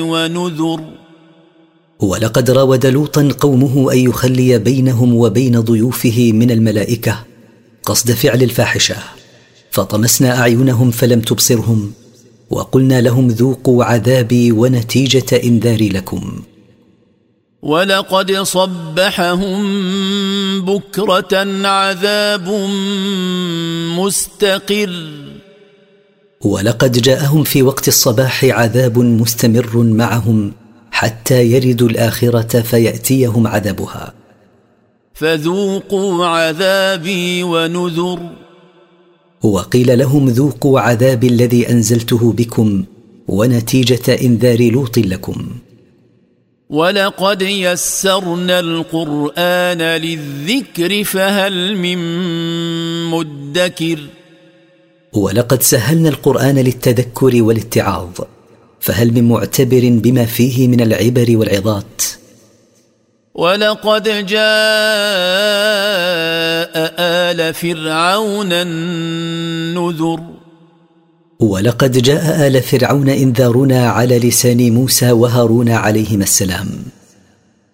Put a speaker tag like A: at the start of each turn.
A: ونذر.
B: ولقد راود لوطا قومه أن يخلي بينهم وبين ضيوفه من الملائكة قصد فعل الفاحشة، فطمسنا أعينهم فلم تبصرهم، وقلنا لهم ذوقوا عذابي ونتيجة إنذاري لكم.
A: ولقد صبحهم بكرة عذاب مستقر.
B: ولقد جاءهم في وقت الصباح عذاب مستمر معهم حتى يردوا الآخرة فيأتيهم عذابها.
A: فذوقوا عذابي ونذر.
B: وقيل لهم ذوقوا عذابي الذي أنزلته بكم ونتيجة إنذار لوط لكم.
A: ولقد يسرنا القرآن للذكر فهل من مدكر.
B: ولقد سهلنا القرآن للتذكر والاتعاظ، فهل من معتبر بما فيه من العبر والعظات.
A: ولقد جاء آل فرعون النذر.
B: ولقد جاء آل فرعون إنذارنا على لسان موسى وهارون عليهما السلام.